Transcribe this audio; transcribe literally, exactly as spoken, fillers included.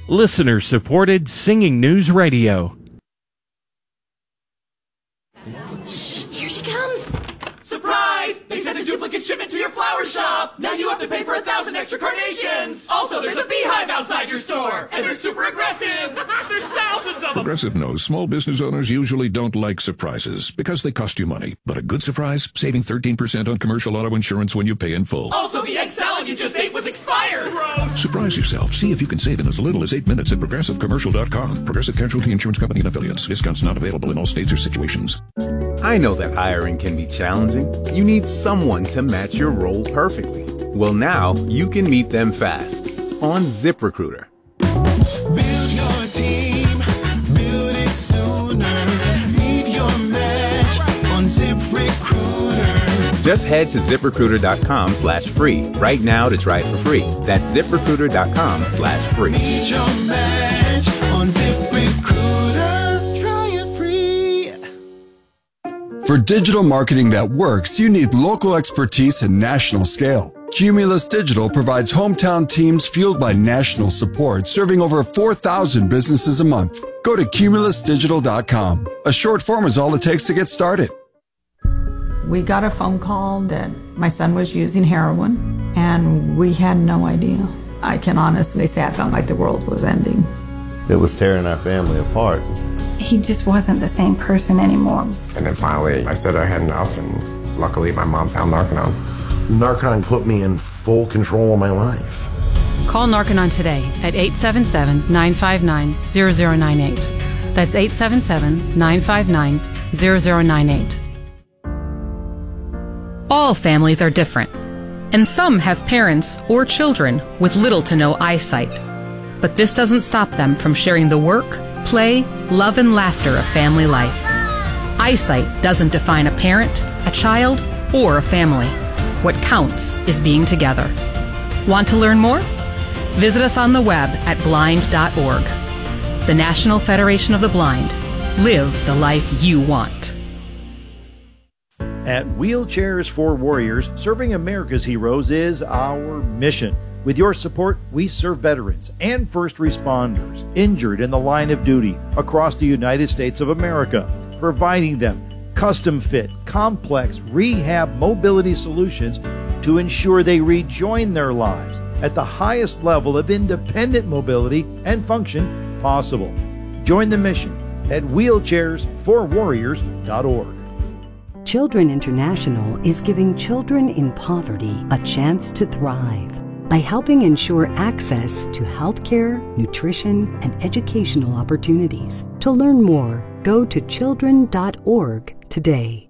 Listener-supported Singing News Radio. Shh, here she comes. Surprise! They sent a duplicate shipment to your flower shop! Now you have to pay for a thousand extra carnations! Also, there's a beehive outside your store! And they're super aggressive! There's thousands of them! Progressive knows small business owners usually don't like surprises because they cost you money. But a good surprise? Saving thirteen percent on commercial auto insurance when you pay in full. Also, the egg salad you just ate was expired! Gross! Surprise yourself. See if you can save in as little as eight minutes at progressive commercial dot com. Progressive Casualty Insurance Company and Affiliates. Discounts not available in all states or situations. I know that hiring can be challenging. You need someone to match your role perfectly. Well, now you can meet them fast on ZipRecruiter. Build your team, build it sooner. Meet your match on ZipRecruiter. Just head to ZipRecruiter.com slash free right now to try it for free. That's ZipRecruiter.com slash free. Meet your match on ZipRecruiter. Try it free. For digital marketing that works, you need local expertise and national scale. Cumulus Digital provides hometown teams fueled by national support, serving over four thousand businesses a month. Go to Cumulus Digital dot com. A short form is all it takes to get started. We got a phone call that my son was using heroin, and we had no idea. I can honestly say I felt like the world was ending. It was tearing our family apart. He just wasn't the same person anymore. And then finally, I said I had enough, and luckily my mom found Narconon. Narconon put me in full control of my life. Call Narconon today at eight seven seven, nine five nine, zero zero nine eight. That's eight seven seven, nine five nine, zero zero nine eight. All families are different, and some have parents or children with little to no eyesight. But this doesn't stop them from sharing the work, play, love, and laughter of family life. Eyesight doesn't define a parent, a child, or a family. What counts is being together. Want to learn more? Visit us on the web at blind dot org. The National Federation of the Blind. Live the life you want. At Wheelchairs for Warriors, serving America's heroes is our mission. With your support, we serve veterans and first responders injured in the line of duty across the United States of America, providing them custom-fit, complex rehab mobility solutions to ensure they rejoin their lives at the highest level of independent mobility and function possible. Join the mission at wheelchairs for warriors dot org. Children International is giving children in poverty a chance to thrive by helping ensure access to healthcare, nutrition, and educational opportunities. To learn more, go to children dot org today.